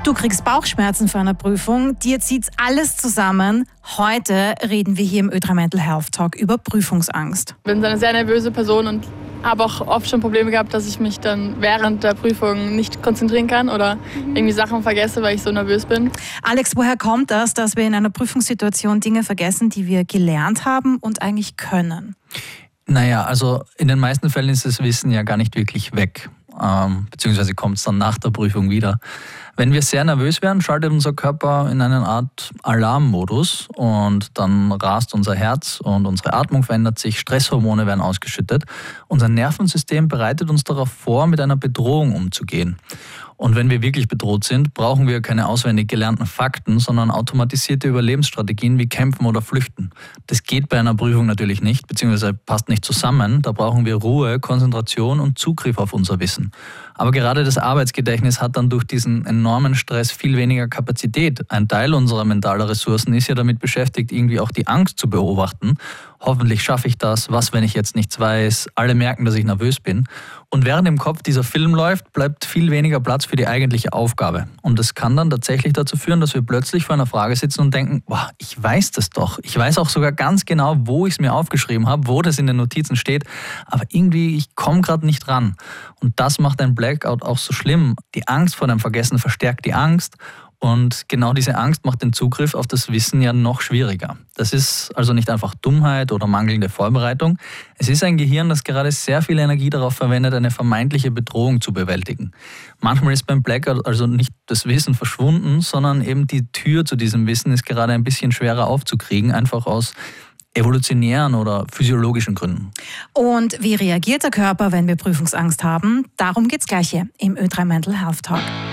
Du kriegst Bauchschmerzen vor einer Prüfung, dir zieht's alles zusammen. Heute reden wir hier im Ö3 Mental Health Talk über Prüfungsangst. Ich bin eine sehr nervöse Person und habe auch oft schon Probleme gehabt, dass ich mich dann während der Prüfung nicht konzentrieren kann oder irgendwie Sachen vergesse, weil ich so nervös bin. Alex, woher kommt das, dass wir in einer Prüfungssituation Dinge vergessen, die wir gelernt haben und eigentlich können? Naja, also in den meisten Fällen ist das Wissen ja gar nicht wirklich weg. Beziehungsweise kommt es dann nach der Prüfung wieder. Wenn wir sehr nervös werden, schaltet unser Körper in eine Art Alarmmodus und dann rast unser Herz und unsere Atmung verändert sich, Stresshormone werden ausgeschüttet. Unser Nervensystem bereitet uns darauf vor, mit einer Bedrohung umzugehen. Und wenn wir wirklich bedroht sind, brauchen wir keine auswendig gelernten Fakten, sondern automatisierte Überlebensstrategien wie Kämpfen oder Flüchten. Das geht bei einer Prüfung natürlich nicht, beziehungsweise passt nicht zusammen. Da brauchen wir Ruhe, Konzentration und Zugriff auf unser Wissen. Aber gerade das Arbeitsgedächtnis hat dann durch diesen enormen Stress viel weniger Kapazität. Ein Teil unserer mentalen Ressourcen ist ja damit beschäftigt, irgendwie auch die Angst zu beobachten. Hoffentlich schaffe ich das, was, wenn ich jetzt nichts weiß? Alle merken, dass ich nervös bin. Und während im Kopf dieser Film läuft, bleibt viel weniger Platz für die eigentliche Aufgabe. Und das kann dann tatsächlich dazu führen, dass wir plötzlich vor einer Frage sitzen und denken, boah, ich weiß das doch. Ich weiß auch sogar ganz genau, wo ich es mir aufgeschrieben habe, wo das in den Notizen steht. Aber irgendwie, ich komme gerade nicht ran. Und das macht ein Blackout auch so schlimm. Die Angst vor dem Vergessen verstärkt die Angst. Und genau diese Angst macht den Zugriff auf das Wissen ja noch schwieriger. Das ist also nicht einfach Dummheit oder mangelnde Vorbereitung. Es ist ein Gehirn, das gerade sehr viel Energie darauf verwendet, eine vermeintliche Bedrohung zu bewältigen. Manchmal ist beim Blackout also nicht das Wissen verschwunden, sondern eben die Tür zu diesem Wissen ist gerade ein bisschen schwerer aufzukriegen, einfach aus evolutionären oder physiologischen Gründen. Und wie reagiert der Körper, wenn wir Prüfungsangst haben? Darum geht's gleich hier im Ö3 Mental Health Talk.